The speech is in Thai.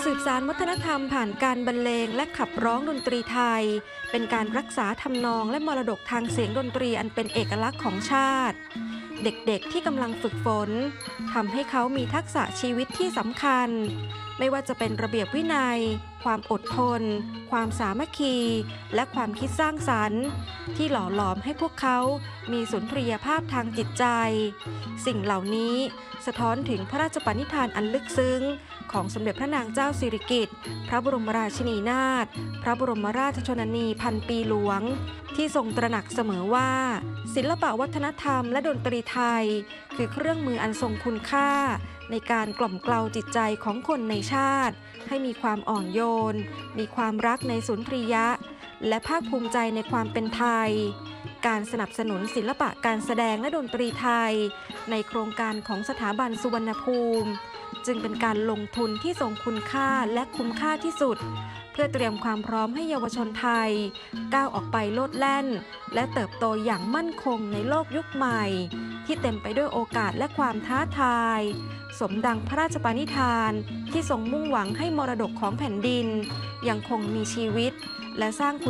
สืบสานวัฒนธรรมผ่านการบรรเลงและขับร้องดนตรีไทยเป็นการรักษาทำนองและมรดกทางเสียงดนตรีอันเป็นเอกลักษณ์ของชาติเด็กๆที่กำลังฝึกฝนทำให้เขามีทักษะชีวิตที่สำคัญไม่ว่าจะเป็นระเบียบวินัยความอดทนความสามัคคีและความคิดสร้างสรรค์ที่หล่อหลอมให้พวกเขามีสุนทรียภาพทางจิตใจสิ่งเหล่านี้สะท้อนถึงพระราชปณิธานอันลึกซึ้งของสมเด็จพระนางเจ้าสิริกิติ์พระบรมราชินีนาถพระบรมราชชนนีพันปีหลวงที่ทรงตระหนักเสมอว่าศิลปะวัฒนธรรมและดนตรีไทยคือเครื่องมืออันทรงคุณค่าในการกล่อมเกลาจิตใจของคนในชาติให้มีความอ่อนโยนมีความรักในสุนทรียะและภาคภูมิใจในความเป็นไทยการสนับสนุนศิลปะการแสดงและดนตรีไทยในโครงการของสถาบันสุวรรณภูมิจึงเป็นการลงทุนที่ทรงคุณค่าและคุ้มค่าที่สุดเพื่อเตรียมความพร้อมให้เยาวชนไทยก้าวออกไปโลดแล่นและเติบโตอย่างมั่นคงในโลกยุคใหม่ที่เต็มไปด้วยโอกาสและความท้าทายสมดังพระราชปณิธานที่ทรงมุ่งหวังให้มรดกของแผ่นดินยังคงมีชีวิตและสร้าง